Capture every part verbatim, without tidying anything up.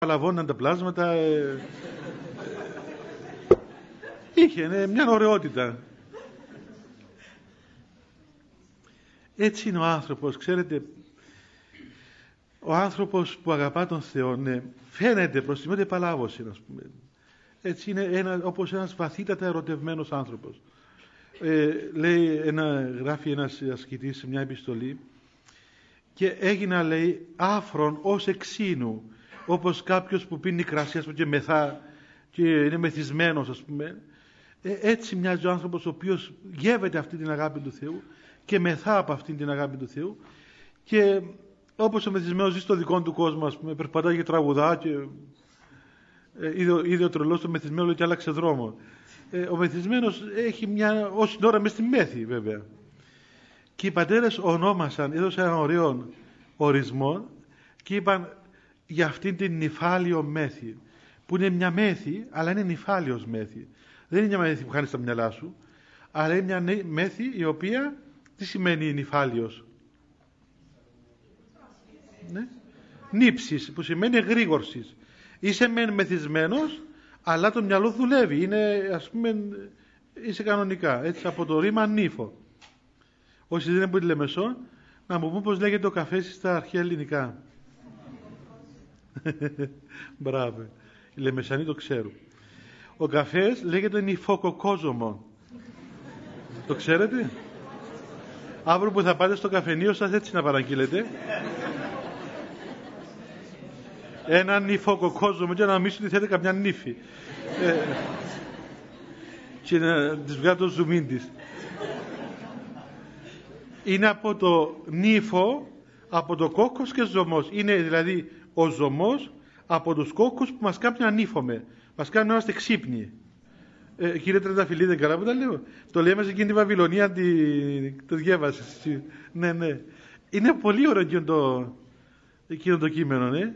παλαβώναν τα πλάσματα. Ε, είχε ναι, μια ωραιότητα. Έτσι είναι ο άνθρωπος, ξέρετε, ο άνθρωπος που αγαπά τον Θεό, ναι, φαίνεται προς τη παλάβωση, ας πούμε. Έτσι είναι ένα, όπως ένας βαθύτατα ερωτευμένος άνθρωπος. Ε, λέει ένα, γράφει ένας ασκητής σε μια επιστολή και έγινα, λέει, άφρον ως εξήνου, όπως κάποιος που πίνει κρασί, ας πούμε, και μεθά και είναι μεθυσμένος, ας πούμε. Ε, έτσι μοιάζει ο άνθρωπος ο οποίος γεύεται αυτή την αγάπη του Θεού και μεθά από αυτή την αγάπη του Θεού, και όπως ο μεθυσμένος ζει στο δικό του κόσμο, ας πούμε, περπατάει και τραγουδά και ε, είδε, είδε ο τρελός το μεθυσμένο, λέει, και άλλαξε δρόμο. Ε, ο μεθυσμένος έχει μια όση ώρα μες στη μέθη, βέβαια. Και οι πατέρες ονόμασαν, έδωσαν ένα ωραίο ορισμό και είπαν για αυτήν την νυφάλιο μέθη, που είναι μια μέθη, αλλά είναι νυφάλιος μέθη. Δεν είναι μια μέθη που χάνεις στα μυαλά σου, αλλά είναι μια μέθη η οποία, τι σημαίνει νυφάλιος? Ναι. Νύψης, που σημαίνει εγρήγορσης. Είσαι μεν μεθυσμένος, αλλά το μυαλό δουλεύει, είναι, ας πούμε, είσαι κανονικά, έτσι, από το ρήμα νύφο. Όσοι δεν είναι από τη Λεμεσό, να μου πούν πως λέγεται ο καφές στα αρχαία ελληνικά. Μπράβο, οι Λεμεσανοί το ξέρουν. Ο καφές λέγεται νυφοκοκόζωμο. Το ξέρετε? Αύριο που θα πάτε στο καφενείο σας, έτσι να παραγγείλετε ένα νυφοκοκόζωμο και να νομίσετε ότι θέλετε καμιά νύφη ε, και να της βγάλει το ζουμίν της. Είναι από το νύφο, από το κόκκος και ζωμός. Είναι δηλαδή ο ζωμός από τους κόκκους που μας κάνουν να νύφουμε, μας κάνουν να είμαστε ξύπνοι. Ε, κύριε Τρενταφυλλίδη, δεν καλά που τα λέω? Το λέμε σε εκείνη τη Βαβυλωνία, τη, το διέβασες. Ναι, ναι. Είναι πολύ ωραίο εκείνο το, εκείνο το κείμενο, ναι.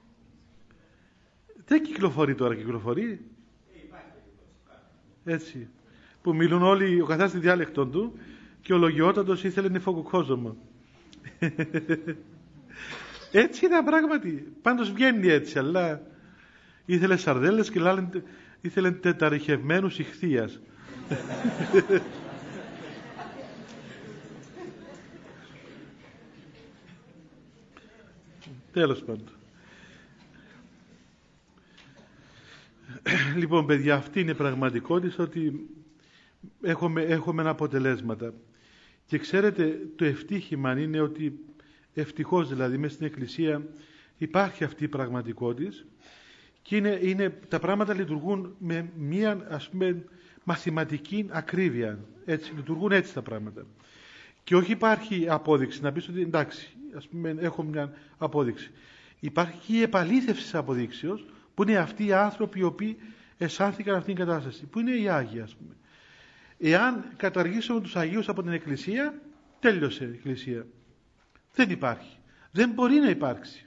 Δεν κυκλοφορεί τώρα, κυκλοφορεί. Έτσι. Που μιλούν όλοι, ο καθένας στη διάλεκτον του, και ο λογιότατος ήθελε νυφοκοκόζωμα. Έτσι είναι πράγματι. Πάντως βγαίνει έτσι, αλλά ήθελε σαρδέλες και λάλε, ήθελε τεταρυχευμένους ηχθείας. Τέλος πάντων. Λοιπόν, παιδιά, αυτή είναι η πραγματικότητα, ότι έχουμε, έχουμε αποτελέσματα. Και ξέρετε, το ευτύχημα είναι ότι ευτυχώς, δηλαδή, μέσα στην Εκκλησία υπάρχει αυτή η πραγματικότητα και είναι, είναι, τα πράγματα λειτουργούν με μία, ας πούμε, μαθηματική ακρίβεια. Έτσι, λειτουργούν έτσι τα πράγματα. Και όχι υπάρχει απόδειξη, να πεις ότι εντάξει, ας πούμε, έχω μια απόδειξη. Υπάρχει η επαλήθευση της αποδείξεως, που είναι αυτοί οι άνθρωποι οι οποίοι αισθάνθηκαν αυτήν την κατάσταση, που είναι οι Άγιοι, ας πούμε. Εάν καταργήσουμε τους Αγίους από την Εκκλησία, τέλειωσε η Εκκλησία. Δεν υπάρχει. Δεν μπορεί να υπάρξει.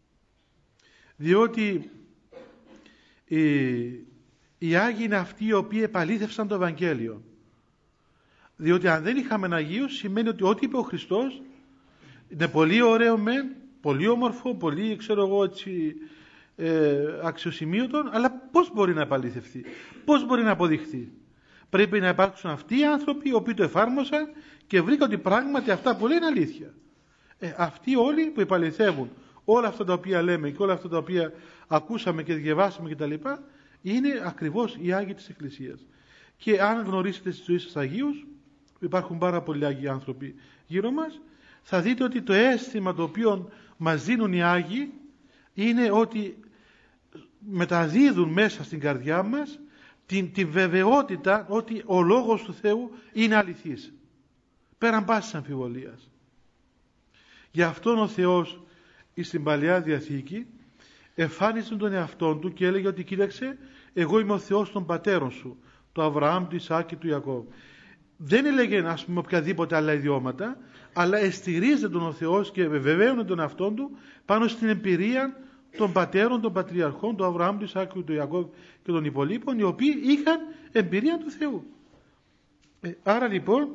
Διότι οι, οι Άγιοι είναι αυτοί οι οποίοι επαλήθευσαν το Ευαγγέλιο. Διότι αν δεν είχαμε Αγίους, σημαίνει ότι ό,τι είπε ο Χριστός είναι πολύ ωραίο μεν, πολύ όμορφο, πολύ, ξέρω εγώ, έτσι, ε, αξιοσημείωτο, αλλά πώς μπορεί να επαληθευτεί, πώς μπορεί να αποδειχθεί? Πρέπει να υπάρξουν αυτοί οι άνθρωποι οι οποίοι το εφάρμοσαν και βρήκαν ότι πράγματι αυτά που λέει είναι αλήθεια. Ε, αυτοί όλοι που επαληθεύουν όλα αυτά τα οποία λέμε και όλα αυτά τα οποία ακούσαμε και διαβάσαμε κτλ. Είναι ακριβώς οι Άγιοι της Εκκλησίας. Και αν γνωρίσετε στη ζωή σας Αγίους, υπάρχουν πάρα πολλοί Άγιοι άνθρωποι γύρω μας, θα δείτε ότι το αίσθημα το οποίο μας δίνουν οι Άγιοι είναι ότι μεταδίδουν μέσα στην καρδιά μας την, την βεβαιότητα ότι ο Λόγος του Θεού είναι αληθής, πέραν πάσης αμφιβολίας. Γι' αυτόν ο Θεός στην Παλαιά Διαθήκη εμφάνισε τον εαυτόν του και έλεγε ότι κοίταξε, εγώ είμαι ο Θεός των πατέρων σου, του Αβραάμ, του Ισαάκ και του Ιακώβ. Δεν έλεγε, ας πούμε, οποιαδήποτε άλλα ιδιώματα, αλλά εστηρίζεται τον ο Θεός και βεβαίωνε τον εαυτόν του πάνω στην εμπειρία των πατέρων, των πατριαρχών, του Αβραάμ, του Ισαάκ, του Ιακώβ και των υπολείπων, οι οποίοι είχαν εμπειρία του Θεού. Ε, άρα λοιπόν,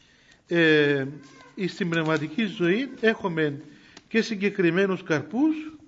ε, στην πνευματική ζωή έχουμε και συγκεκριμένους καρπούς